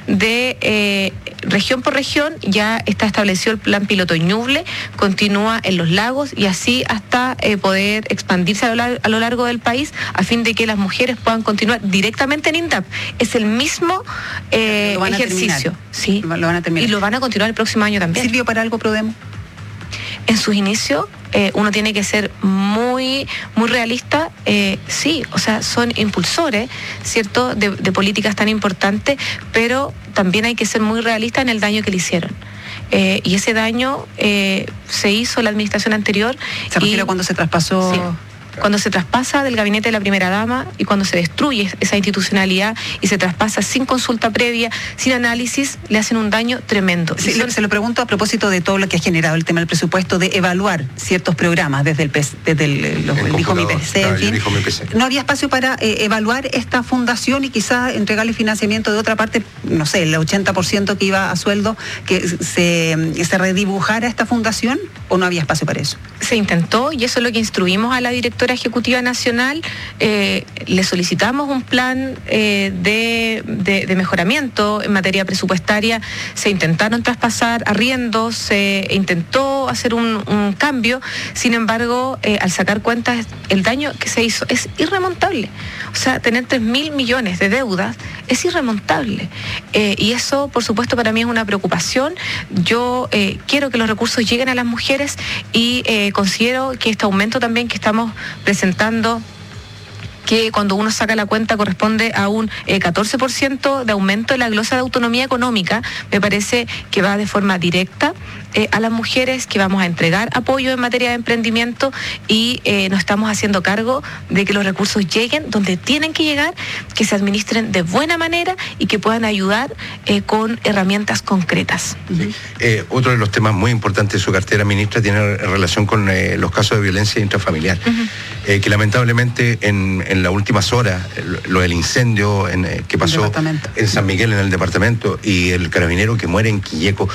de región por región. Ya está establecido el plan piloto en Ñuble, continúa en Los Lagos y así hasta poder expandirse a lo largo del país, a fin de que las mujeres puedan continuar directamente en INDAP. Es el mismo ejercicio. Sí. Lo van a terminar. Y lo van a continuar el próximo año también. ¿Sirvió para algo Prodemo? En sus inicios, uno tiene que ser muy realista. Sí, o sea, son impulsores, ¿cierto?, de políticas tan importantes, pero también hay que ser muy realista en el daño que le hicieron. Y ese daño se hizo en la administración anterior. ¿Se refiere cuando se traspasó? Sí. Cuando se traspasa del gabinete de la primera dama y cuando se destruye esa institucionalidad y se traspasa sin consulta previa, sin análisis, le hacen un daño tremendo. Sí, se lo pregunto a propósito de todo lo que ha generado el tema del presupuesto, de evaluar ciertos programas desde el dijo mi PC, en fin. ¿No había espacio para evaluar esta fundación y quizás entregarle financiamiento de otra parte, no sé, el 80% que iba a sueldo, que se redibujara esta fundación, o no había espacio para eso? Se intentó y eso es lo que instruimos a la directora ejecutiva nacional. Le solicitamos un plan de mejoramiento en materia presupuestaria. Se intentaron traspasar arriendos, se intentó hacer un cambio. Sin embargo, al sacar cuentas, el daño que se hizo es irremontable. O sea, tener 3.000 millones de deudas es irremontable. Y eso, por supuesto, para mí es una preocupación. Yo quiero que los recursos lleguen a las mujeres y considero que este aumento también que estamos presentando, que cuando uno saca la cuenta corresponde a un 14% de aumento de la glosa de autonomía económica, me parece que va de forma directa a las mujeres, que vamos a entregar apoyo en materia de emprendimiento y nos estamos haciendo cargo de que los recursos lleguen donde tienen que llegar, que se administren de buena manera y que puedan ayudar con herramientas concretas. Sí. Otro de los temas muy importantes de su cartera, ministra, tiene relación con los casos de violencia intrafamiliar, que lamentablemente en las últimas horas, lo del incendio que pasó en San Miguel, en el departamento, y el carabinero que muere en Quilleco,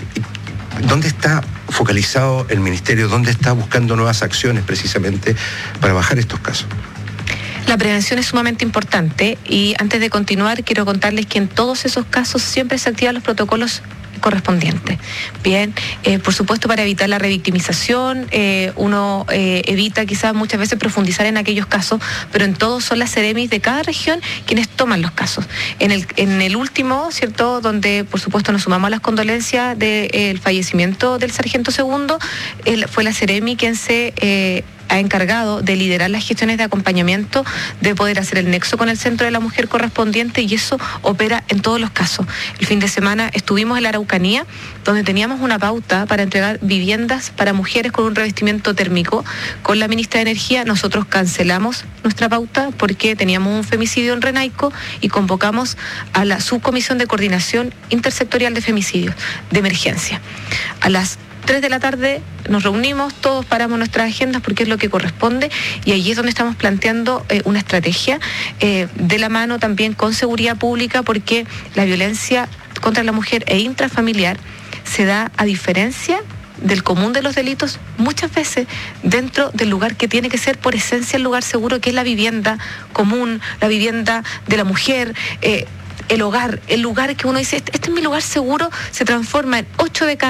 ¿dónde está focalizado el ministerio? ¿Dónde está buscando nuevas acciones precisamente para bajar estos casos? La prevención es sumamente importante y antes de continuar quiero contarles que en todos esos casos siempre se activan los protocolos correspondientes. Bien, por supuesto, para evitar la revictimización, uno evita quizás muchas veces profundizar en aquellos casos, pero en todos son las seremis de cada región quienes toman los casos. En el último, ¿cierto?, donde por supuesto nos sumamos a las condolencias del fallecimiento del sargento segundo, fue la seremi quien se ha encargado de liderar las gestiones de acompañamiento, de poder hacer el nexo con el centro de la mujer correspondiente, y eso opera en todos los casos. El fin de semana estuvimos en la Araucanía, donde teníamos una pauta para entregar viviendas para mujeres con un revestimiento térmico. Con la ministra de Energía nosotros cancelamos nuestra pauta porque teníamos un femicidio en Renaico y convocamos a la subcomisión de coordinación intersectorial de femicidios de emergencia. A las 3 de la tarde nos reunimos, todos paramos nuestras agendas porque es lo que corresponde, y allí es donde estamos planteando una estrategia de la mano también con seguridad pública, porque la violencia contra la mujer e intrafamiliar se da, a diferencia del común de los delitos, muchas veces dentro del lugar que tiene que ser por esencia el lugar seguro, que es la vivienda común, la vivienda de la mujer. El hogar, el lugar que uno dice, este es mi lugar seguro, se transforma en 8 de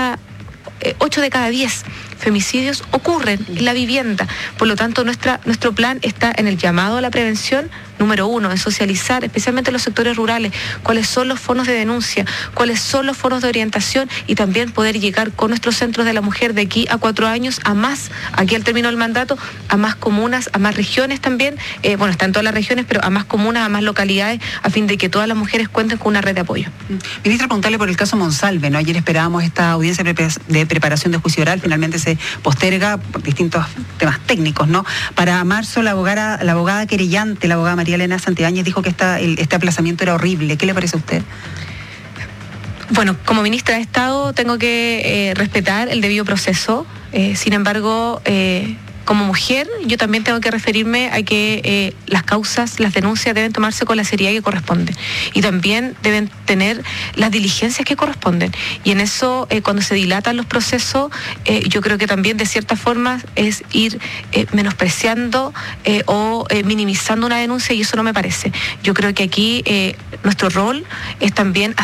cada 10 femicidios ocurren en la vivienda. Por lo tanto, nuestro plan está en el llamado a la prevención, número 1, en socializar, especialmente en los sectores rurales, cuáles son los foros de denuncia, cuáles son los foros de orientación, y también poder llegar con nuestros centros de la mujer de aquí a 4 años a más, aquí al término del mandato, a más comunas, a más regiones también, está en todas las regiones, pero a más comunas, a más localidades, a fin de que todas las mujeres cuenten con una red de apoyo. Ministra, preguntarle por el caso Monsalve, ¿no? Ayer esperábamos esta audiencia de preparación de juicio oral, finalmente se posterga por distintos temas técnicos, ¿no? Para marzo la abogada querellante, la abogada María Elena Santibáñez, dijo que este aplazamiento era horrible. ¿Qué le parece a usted? Bueno, como ministra de Estado tengo que respetar el debido proceso. Sin embargo, como mujer, yo también tengo que referirme a que las causas, las denuncias deben tomarse con la seriedad que corresponde, y también deben tener las diligencias que corresponden. Y en eso, cuando se dilatan los procesos, yo creo que también de cierta forma es ir menospreciando o minimizando una denuncia, y eso no me parece. Yo creo que aquí nuestro rol es también